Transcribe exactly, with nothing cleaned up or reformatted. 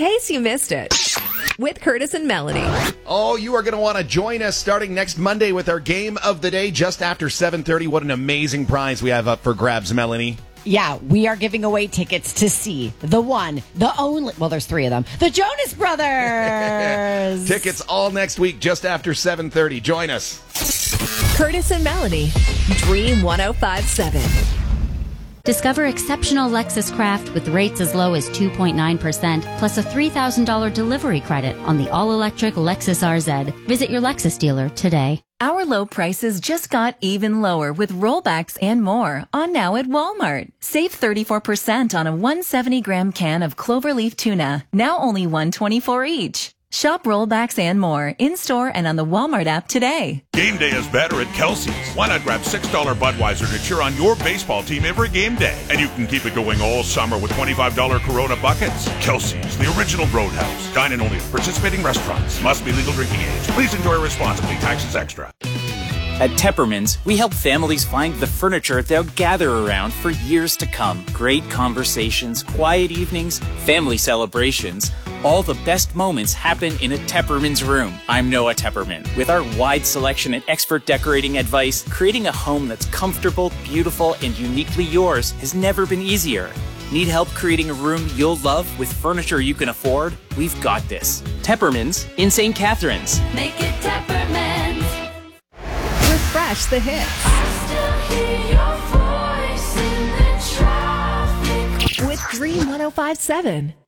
case you missed it. With Curtis and Melanie. Oh, you are going to want to join us starting next Monday with our game of the day just after seven thirty. What an amazing prize we have up for grabs, Melanie. Yeah, we are giving away tickets to see the one, the only, well, there's three of them, the Jonas Brothers. Tickets all next week just after seven thirty. Join us. Curtis and Melanie, Dream one oh five point seven. Discover exceptional Lexus Craft with rates as low as two point nine percent, plus a three thousand dollars delivery credit on the all-electric Lexus R Z. Visit your Lexus dealer today. Our low prices just got even lower with rollbacks and more on now at Walmart. Save thirty-four percent on a one hundred seventy gram can of cloverleaf tuna, now only one hundred twenty-four dollars each. Shop rollbacks and more in-store and on the Walmart app today. Game day is better at Kelsey's. Why not grab six dollar Budweiser to cheer on your baseball team every game day? And you can keep it going all summer with twenty-five dollar Corona buckets. Kelsey's, the original Roadhouse. Dine in only at participating restaurants. Must be legal drinking age. Please enjoy responsibly. Taxes extra. At Tepperman's, we help families find the furniture they'll gather around for years to come. Great conversations, quiet evenings, family celebrations. All the best moments happen in a Tepperman's room. I'm Noah Tepperman. With our wide selection and expert decorating advice, creating a home that's comfortable, beautiful, and uniquely yours has never been easier. Need help creating a room you'll love with furniture you can afford? We've got this. Tepperman's in Saint Catharines. Make it Tepperman's. Refresh the hits. I still hear your voice in the traffic. With Dream one oh five point seven.